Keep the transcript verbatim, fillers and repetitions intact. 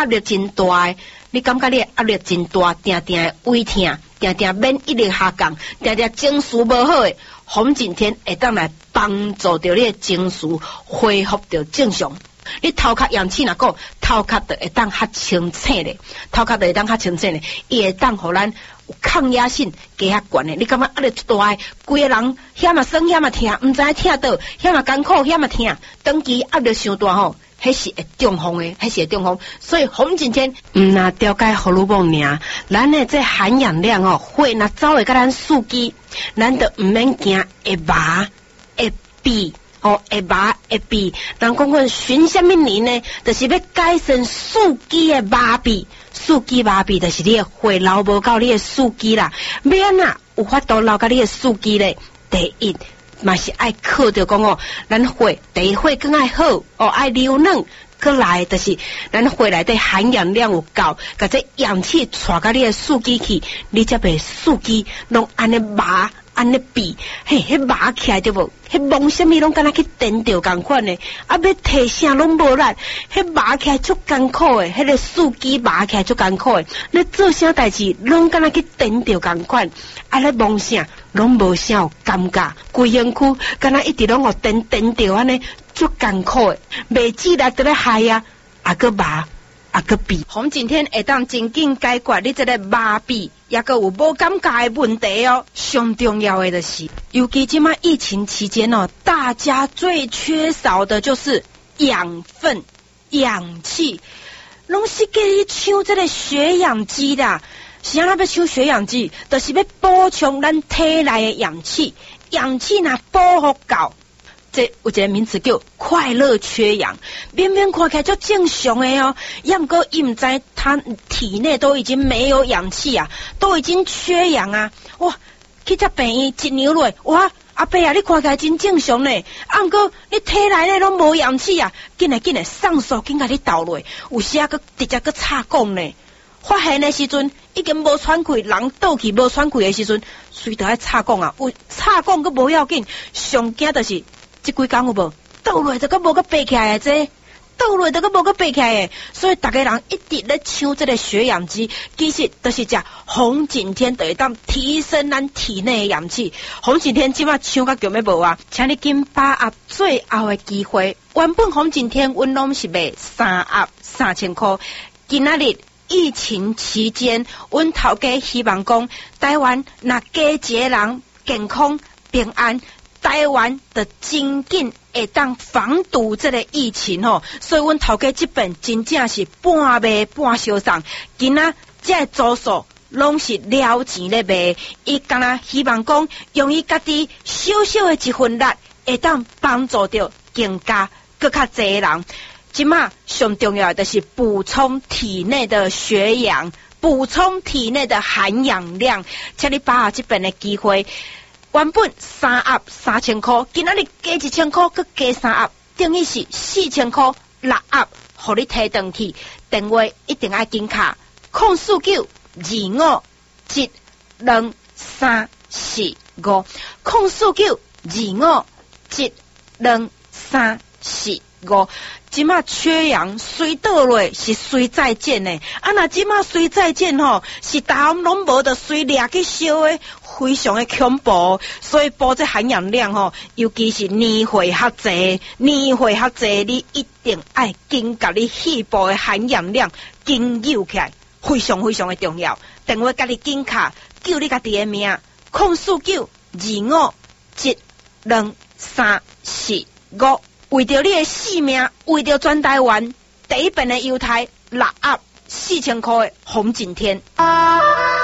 压力真大的，你感觉你的压力真大，定定的胃痛，定定免疫力下降，定定情绪无好的，红景天会当来帮助到你的情绪恢复到正常。你头壳氧气若够，头壳就会当较清醒咧，头壳就会当较清醒咧，伊会当互咱有抗压性加较悬咧。你感觉压力大诶，规个人遐嘛酸遐嘛痛，毋知痛倒，遐嘛艰苦遐嘛痛，长期压力伤大吼，迄是会中风诶，迄是会中风。所以红景天毋若调解荷尔蒙尔，咱诶这含氧量哦，血若走会甲咱刺激，咱就毋免惊会麻会痹。哦，会麻会痹，人讲讲寻什么人呢？就是要改善司机的麻痹，司机麻痹就是你的血流无够，你的司机啦，要安怎有法度流到你的司机咧？第一，嘛是爱靠着讲哦，咱血第一血更爱好哦，爱流软。过来就是咱血内底含氧量有够，甲这氧气带到你的司机去，你才袂司机拢安尼麻。安尼比，嘿，迄麻起来对无？迄忙什么拢敢若去颠着共款的，啊，要提声拢无力，迄麻起来足艰苦的，迄个司机麻起来足艰苦的，你做啥代志拢敢若去颠着共款，啊，咧忙啥拢无啥有感觉，规身躯敢若一直拢互颠颠着安尼，足艰苦的，袂止力得咧害啊，啊个麻。啊个痹，红景天会当真紧解决你这个麻痹，也个有无感觉的问题哦。上重要的就是，尤其即马疫情期间哦，大家最缺少的就是养分、氧气，拢是给抢这个血氧机啦。是安怎要抢血氧机？就是要补充咱体内的氧气，氧气若补好够。这有一个名词叫快乐缺氧，明明看起来就正常的哦，也毋过伊毋知他体内都已经没有氧气啊，都已经缺氧啊！哇，去只病院一扭落，哇，阿伯啊，你看起来真正常呢，啊毋过你体内咧拢无氧气啊，紧来紧来上手紧甲你倒落，有时啊，佮直接佮插管呢。发现的时阵已经无喘气，人倒去无喘气的时阵，随着爱插管啊，有插管佮无要紧，上惊就是这几工有无倒落就佮无佮爬起来的这，倒落就佮无佮爬起来的，所以大家人一直咧抢这个血氧机，其实就是只红景天就会当提升咱体内的氧气。红景天即马抢甲强要无啊，请你紧把握最后的机会。原本红景天阮拢是卖三盒三千块，今仔日疫情期间，阮头家希望讲，台湾若加一个人健康平安，台湾的真紧会当防堵这个疫情吼，所以阮头家这边真正是半卖半销送，今仔这个组数拢是了钱咧卖，伊敢若希望讲，用伊家己小小的一份力，会当帮助到更加更较侪人。即马上重要的是补充体内的血氧，补充体内的含氧量。请你把握这边的机会，原本三盒三千块，今仔日加一千块，佮加三盒，等于是四千块，六盒，互你提回去。电话一定要紧卡，零四九二五七两三四五，零四九二五七两三四五。即马缺氧随倒落是随再见呢，啊那即马随再见吼，是大家拢无得随掠去烧的，非常的恐怖。所以补这含氧量吼，尤其是年岁较济，年岁较济，你一定爱紧甲你细部的含氧量紧有起来，非常非常的重要。电话甲你紧卡，叫你家己的名，零四九二五七两三四五。为着你的性命，为着全台湾第一遍的优待，六盒四千块的红景天。